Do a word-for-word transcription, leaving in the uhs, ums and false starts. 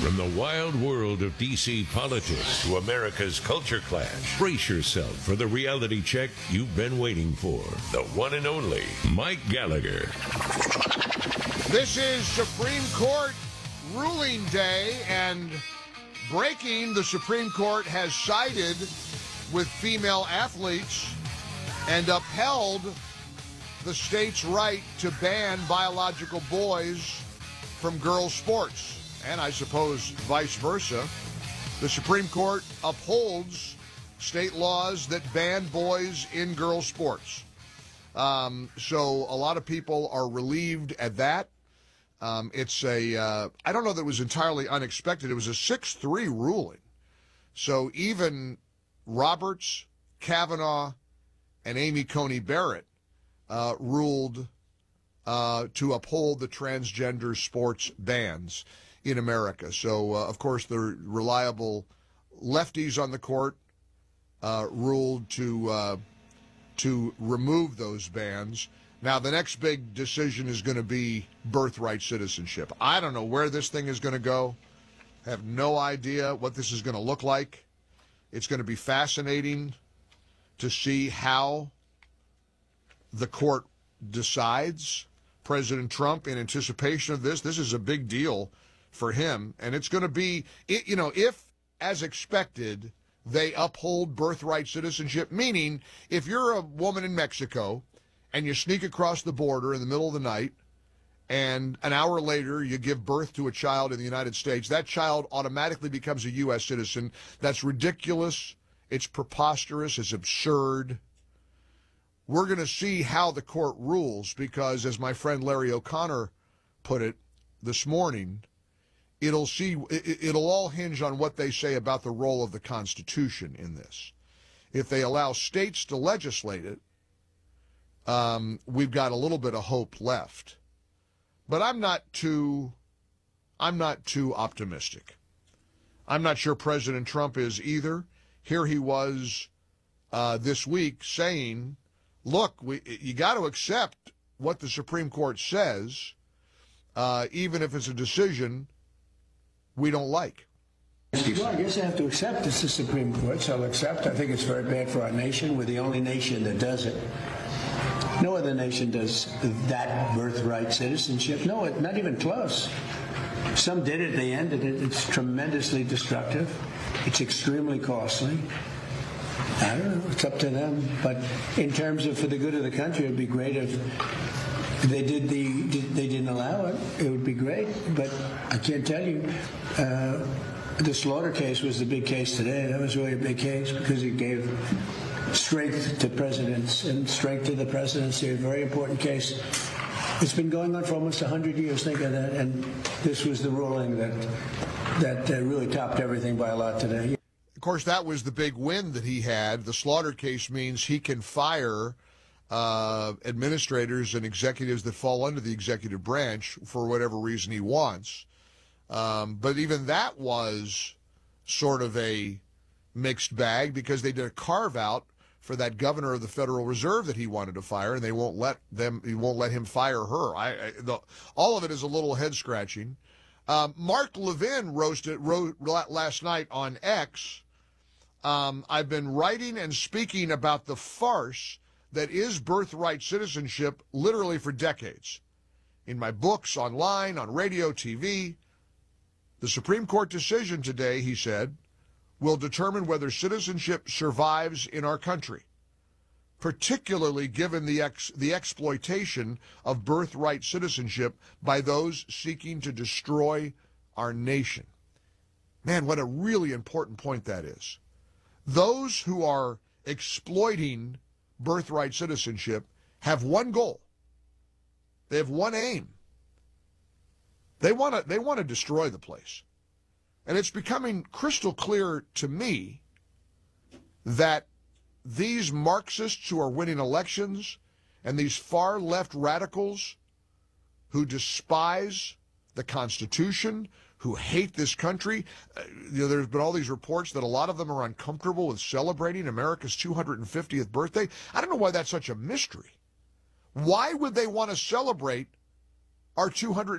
From the wild world of D C politics to America's culture clash, brace yourself for the reality check you've been waiting for. The one and only Mike Gallagher. This is Supreme Court ruling day, and breaking, the Supreme Court has sided with female athletes and upheld the state's right to ban biological boys from girls' sports. And I suppose vice versa. The Supreme Court upholds state laws that ban boys in girls' sports. Um, so a lot of people are relieved at that. Um, it's a, uh, I don't know that it was entirely unexpected. It was a six three ruling. So even Roberts, Kavanaugh, and Amy Coney Barrett uh, ruled uh, to uphold the transgender sports bans in America. So, uh, of course, the reliable lefties on the court uh, ruled to uh, to remove those bans. Now, the next big decision is going to be birthright citizenship. I don't know where this thing is going to go. Have no idea what this is going to look like. It's going to be fascinating to see how the court decides. President Trump, in anticipation of this, this is a big deal for him, and it's going to be, you know, if, as expected, they uphold birthright citizenship, meaning if you're a woman in Mexico and you sneak across the border in the middle of the night and an hour later you give birth to a child in the United States, that child automatically becomes a U S citizen. That's ridiculous. It's preposterous. It's absurd. We're going to see how the court rules because, as my friend Larry O'Connor put it this morning, It'll see. It'll all hinge on what they say about the role of the Constitution in this. If they allow states to legislate it, um, we've got a little bit of hope left. But I'm not too. I'm not too optimistic. I'm not sure President Trump is either. Here he was uh, this week saying, "Look, we, you got to accept what the Supreme Court says, uh, even if it's a decision we don't like." Well, I guess I have to accept it's the Supreme Court, so I'll accept. I think it's very bad for our nation. We're the only nation that does it. No other nation does that birthright citizenship. No, not even close. Some did it, they ended it. It's tremendously destructive. It's extremely costly. I don't know, it's up to them. But in terms of for the good of the country, it'd be great if they did the they didn't allow it. It would be great, but I can't tell you. Uh, the Slaughter case was the big case today. That was really a big case because it gave strength to presidents and strength to the presidency. A very important case. It's been going on for almost a hundred years. Think of that. And this was the ruling that that uh, really topped everything by a lot today. Of course, that was the big win that he had. The Slaughter case means he can fire Uh, administrators and executives that fall under the executive branch for whatever reason he wants. Um, but even that was sort of a mixed bag because they did a carve out for that governor of the Federal Reserve that he wanted to fire, and they won't let them. He won't let him fire her. I, I the, all of it is a little head scratching. Um, Mark Levin roasted, wrote last night on X. Um, I've been writing and speaking about the farce that is birthright citizenship literally for decades. In my books, online, on radio, T V. The Supreme Court decision today, he said, will determine whether citizenship survives in our country, particularly given the ex the exploitation of birthright citizenship by those seeking to destroy our nation. Man, what a really important point that is. Those who are exploiting birthright citizenship have one goal. They have one aim. They want to they want to destroy the place. And it's becoming crystal clear to me that these Marxists who are winning elections and these far left radicals who despise the Constitution, who hate this country. Uh, you know, there's been all these reports that a lot of them are uncomfortable with celebrating America's two hundred fiftieth birthday. I don't know why that's such a mystery. Why would they want to celebrate our two hundred